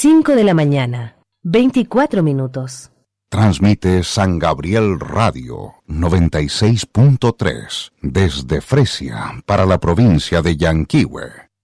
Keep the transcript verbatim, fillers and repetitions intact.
cinco de la mañana, veinticuatro minutos. Transmite San Gabriel Radio noventa y seis punto tres desde Fresia para la provincia de Yanquihue.